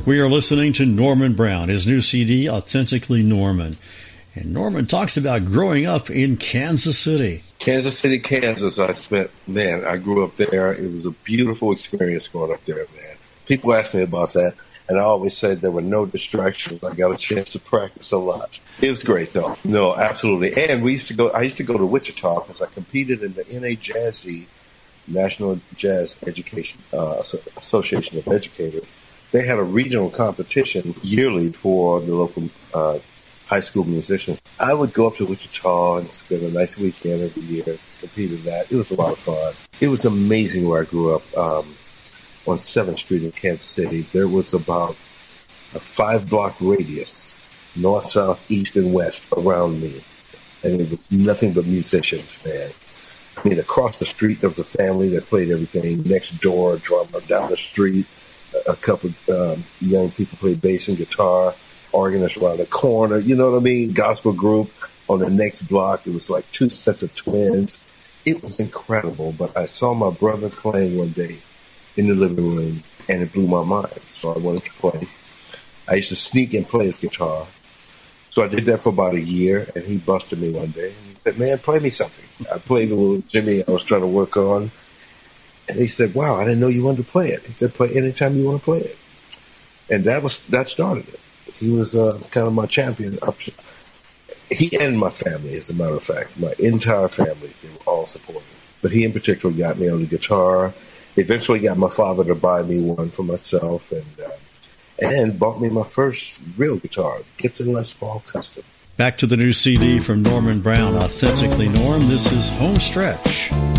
We are listening to Norman Brown, his new CD, Authentically Norman. And Norman talks about growing up in Kansas City. Kansas City, Kansas, I grew up there. It was a beautiful experience growing up there, man. People ask me about that, and I always said there were no distractions. I got a chance to practice a lot. It was great, though. No, absolutely. And I used to go to Wichita because I competed in the NAJASE, National Jazz Education Association of Educators. They had a regional competition yearly for the local high school musicians. I would go up to Wichita and spend a nice weekend every year, compete in that. It was a lot of fun. It was amazing where I grew up on 7th Street in Kansas City. There was about a 5-block radius, north, south, east, and west around me. And it was nothing but musicians, man. I mean, across the street, there was a family that played everything. Next door, a drummer. Down the street, a couple young people played bass and guitar. Organist around the corner, you know what I mean? Gospel group on the next block. It was like 2 sets of twins. It was incredible. But I saw my brother playing one day in the living room, and it blew my mind. So I wanted to play. I used to sneak and play his guitar. So I did that for about a year, and he busted me one day. And he said, man, play me something. I played a little Jimmy I was trying to work on. And he said, wow, I didn't know you wanted to play it. He said, play anytime you want to play it. And that started it. He was kind of my champion. He and my family, as a matter of fact, my entire family, they were all supportive. But he in particular got me on the guitar. Eventually got my father to buy me one for myself and bought me my first real guitar, Gibson Les Paul Custom. Back to the new CD from Norman Brown, Authentically Norm. This is Home Stretch.